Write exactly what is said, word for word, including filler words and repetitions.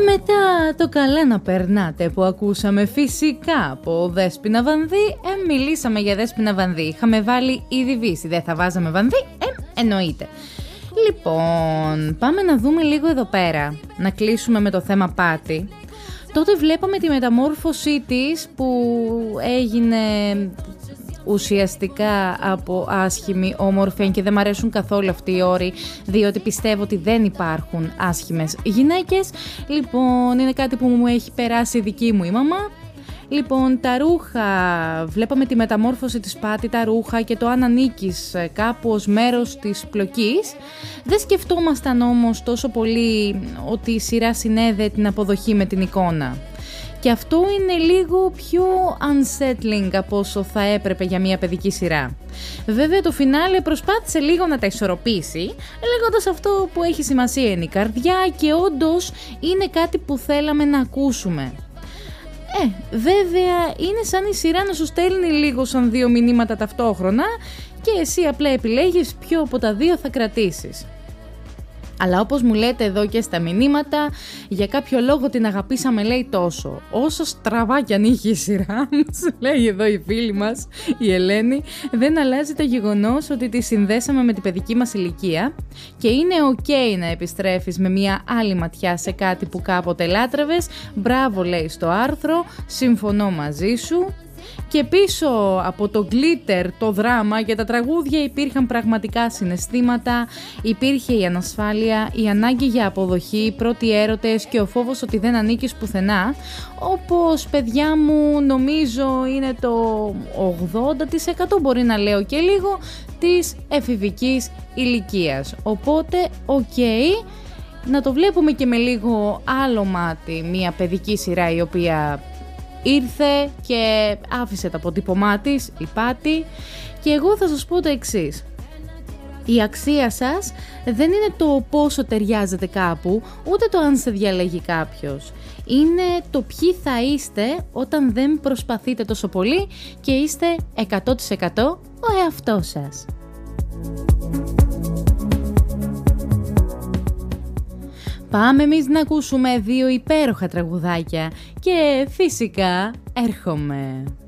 μετά το καλά να περνάτε που ακούσαμε φυσικά από Δέσποινα Βανδύ, ε, μιλήσαμε για Δέσποινα Βανδύ. Είχαμε βάλει ήδη Βύση, δεν θα βάζαμε Βανδύ, ε, εννοείται. Λοιπόν, πάμε να δούμε λίγο εδώ πέρα, να κλείσουμε με το θέμα Πάτη. Τότε βλέπαμε τη μεταμόρφωσή της που έγινε ουσιαστικά από άσχημη όμορφη, και δεν μ' αρέσουν καθόλου αυτοί οι όροι, διότι πιστεύω ότι δεν υπάρχουν άσχημες γυναίκες. Λοιπόν, είναι κάτι που μου έχει περάσει η δική μου η μαμά. Λοιπόν, τα ρούχα, βλέπαμε τη μεταμόρφωση της Πάτη, τα ρούχα και το αν ανήκεις κάπου ως μέρος της πλοκής. Δεν σκεφτόμασταν όμως τόσο πολύ ότι η σειρά συνέδε την αποδοχή με την εικόνα. Και αυτό είναι λίγο πιο unsettling από όσο θα έπρεπε για μια παιδική σειρά. Βέβαια το φινάλε προσπάθησε λίγο να τα ισορροπήσει, λέγοντας αυτό που έχει σημασία είναι η καρδιά, και όντως είναι κάτι που θέλαμε να ακούσουμε. Ε, βέβαια είναι σαν η σειρά να σου στέλνει λίγο σαν δύο μηνύματα ταυτόχρονα και εσύ απλά επιλέγεις ποιο από τα δύο θα κρατήσεις. Αλλά όπως μου λέτε εδώ και στα μηνύματα, για κάποιο λόγο την αγαπήσαμε, λέει, τόσο. Όσο στραβά κι αν είχε η σειρά, μας λέει εδώ η φίλη μας, η Ελένη, δεν αλλάζει το γεγονός ότι τη συνδέσαμε με την παιδική μας ηλικία και είναι ok να επιστρέφεις με μια άλλη ματιά σε κάτι που κάποτε λάτρευες. Μπράβο, λέει στο άρθρο, συμφωνώ μαζί σου. Και πίσω από το glitter, το δράμα και τα τραγούδια υπήρχαν πραγματικά συναισθήματα, υπήρχε η ανασφάλεια, η ανάγκη για αποδοχή, οι πρώτοι έρωτες και ο φόβος ότι δεν ανήκεις πουθενά, όπως, παιδιά μου, νομίζω είναι το ογδόντα τοις εκατό, μπορεί να λέω και λίγο, της εφηβικής ηλικίας. Οπότε, οκ, okay, να το βλέπουμε και με λίγο άλλο μάτι, μια παιδική σειρά η οποία ήρθε και άφησε το αποτύπωμά της, η Πάτη, και εγώ θα σας πω το εξής. Η αξία σας δεν είναι το πόσο ταιριάζετε κάπου, ούτε το αν σε διαλέγει κάποιος. Είναι το ποιοι θα είστε όταν δεν προσπαθείτε τόσο πολύ και είστε εκατό τοις εκατό ο εαυτός σας. Πάμε εμείς να ακούσουμε δύο υπέροχα τραγουδάκια και φυσικά έρχομαι.